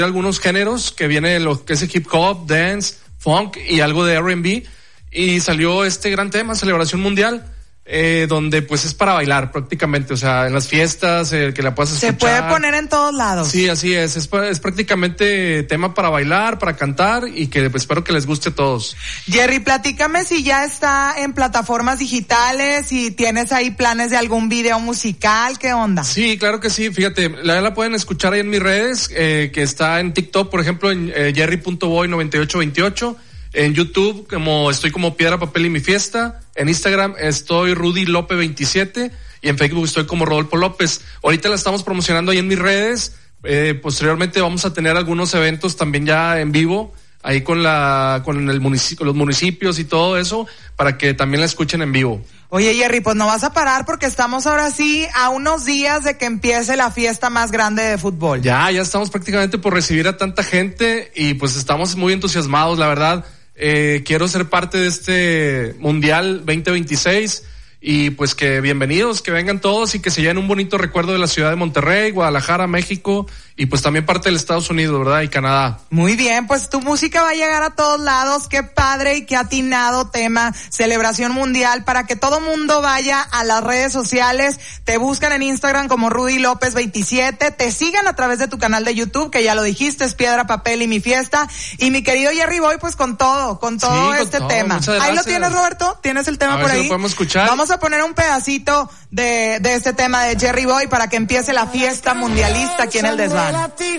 algunos géneros que viene lo que es hip hop, dance, funk y algo de R&B, y salió este gran tema, Celebración Mundial, donde pues es para bailar prácticamente, o sea, en las fiestas, que la puedas escuchar. Se puede poner en todos lados. Sí, así es prácticamente tema para bailar, para cantar, y que pues, espero que les guste a todos. Jerry, platícame si ya está en plataformas digitales, si tienes ahí planes de algún video musical, ¿qué onda? Sí, claro que sí, fíjate, la pueden escuchar ahí en mis redes, que está en TikTok, por ejemplo, en jerry.boy9828, en YouTube estoy como Piedra, Papel y Mi Fiesta, en Instagram estoy Rudy López 27 y en Facebook estoy como Rodolfo López. Ahorita la estamos promocionando ahí en mis redes, posteriormente vamos a tener algunos eventos también ya en vivo, ahí con el municipio, los municipios y todo eso, para que también la escuchen en vivo. Oye, Jerry, pues no vas a parar porque estamos ahora sí a unos días de que empiece la fiesta más grande de fútbol. Ya estamos prácticamente por recibir a tanta gente y pues estamos muy entusiasmados, la verdad. Quiero ser parte de este Mundial 2026 y pues que bienvenidos, que vengan todos y que se lleven un bonito recuerdo de la ciudad de Monterrey, Guadalajara, México y pues también parte del Estados Unidos, ¿verdad? Y Canadá. Muy bien, pues tu música va a llegar a todos lados, qué padre y qué atinado tema, Celebración Mundial, para que todo mundo vaya a las redes sociales, te buscan en Instagram como Rudy López 27, te sigan a través de tu canal de YouTube, que ya lo dijiste, es Piedra, Papel y Mi Fiesta, y mi querido Jerry Boy, pues con todo sí, este todo. tema. Ahí lo tienes, Roberto, ¿tienes el tema por ahí? Si lo podemos escuchar. Vamos a poner un pedacito de este tema de Jerry Boy para que empiece la fiesta mundialista aquí en El Desván.